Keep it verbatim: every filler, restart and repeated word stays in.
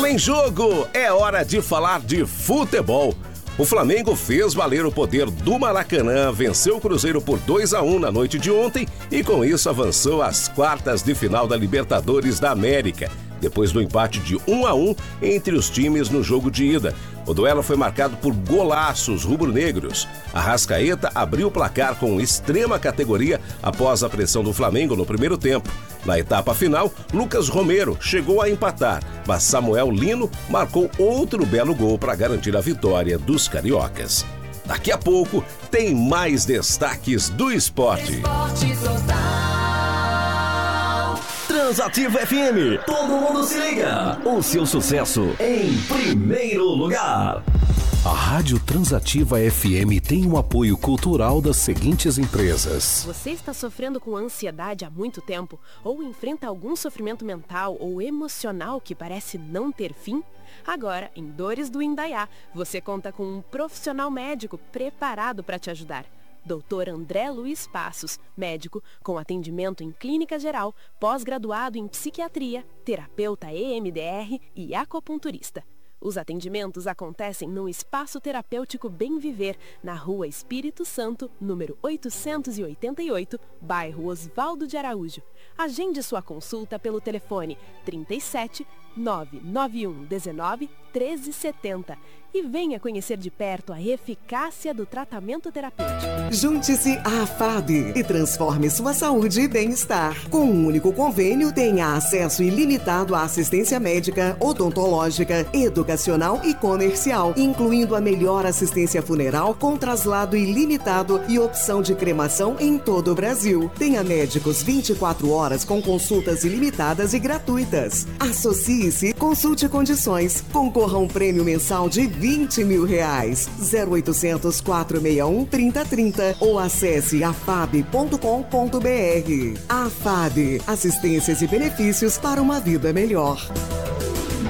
Em jogo, é hora de falar de futebol. O Flamengo fez valer o poder do Maracanã, venceu o Cruzeiro por dois a um na noite de ontem e com isso avançou às quartas de final da Libertadores da América, depois do empate de um a um entre os times no jogo de ida. O duelo foi marcado por golaços rubro-negros. Arrascaeta abriu o placar com extrema categoria após a pressão do Flamengo no primeiro tempo. Na etapa final, Lucas Romero chegou a empatar, mas Samuel Lino marcou outro belo gol para garantir a vitória dos cariocas. Daqui a pouco tem mais destaques do esporte. Esporte Total. Transativa F M, todo mundo se liga. O seu sucesso em primeiro lugar. A Rádio Transativa F M tem um apoio cultural das seguintes empresas. Você está sofrendo com ansiedade há muito tempo? Ou enfrenta algum sofrimento mental ou emocional que parece não ter fim? Agora, em Dores do Indaiá, você conta com um profissional médico preparado para te ajudar. doutor André Luiz Passos, médico com atendimento em clínica geral, pós-graduado em psiquiatria, terapeuta E M D R e acupunturista. Os atendimentos acontecem no Espaço Terapêutico Bem Viver, na Rua Espírito Santo, número oitocentos e oitenta e oito, bairro Osvaldo de Araújo. Agende sua consulta pelo telefone trinta e sete, nove nove um dezenove, treze setenta e venha conhecer de perto a eficácia do tratamento terapêutico. Junte-se à F A B e transforme sua saúde e bem-estar. Com um único convênio, tenha acesso ilimitado à assistência médica, odontológica, educacional e comercial, incluindo a melhor assistência funeral com traslado ilimitado e opção de cremação em todo o Brasil. Tenha médicos vinte e quatro horas com consultas ilimitadas e gratuitas. Associe-se, consulte condições, concorra a um prêmio mensal de vinte mil reais. zero oitocentos, quatrocentos e sessenta e um, trinta trinta ou acesse afab ponto com ponto br. A F A B, assistências e benefícios para uma vida melhor.